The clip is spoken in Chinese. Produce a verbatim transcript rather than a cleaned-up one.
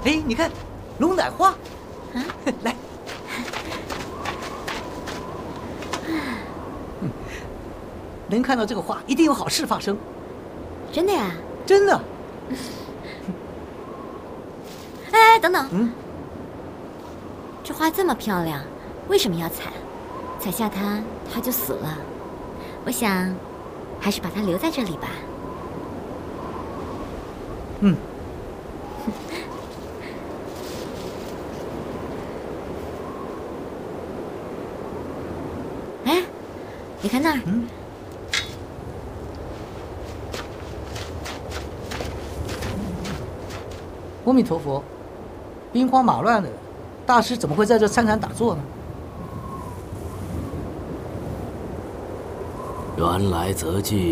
哎，你看，龙胆花，啊，来，嗯，能看到这个花，一定有好事发生。 真的呀？ 真的。 哎，等等， 嗯， 这花这么漂亮，为什么要采？采下它，它就死了。我想，还是把它留在这里吧。 嗯。 哎，你看那儿。 嗯。阿弥陀佛，兵荒马乱的，大师怎么会在这参禅打坐呢？ 缘来则聚。